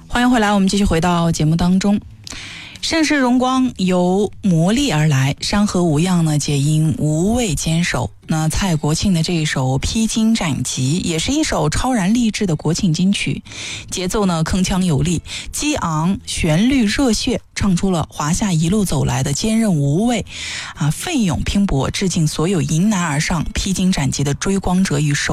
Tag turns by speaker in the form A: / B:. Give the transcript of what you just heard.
A: 欢迎回来，我们继续回到节目当中。盛世荣光由磨砺而来，山河无恙呢，皆因无畏坚守。那蔡国庆的这一首《披荆斩棘》也是一首超然励志的国庆金曲，节奏呢铿锵有力，激昂，旋律热血，唱出了华夏一路走来的坚韧无畏奋勇拼搏，致敬所有迎难而上、披荆斩棘的追光者与守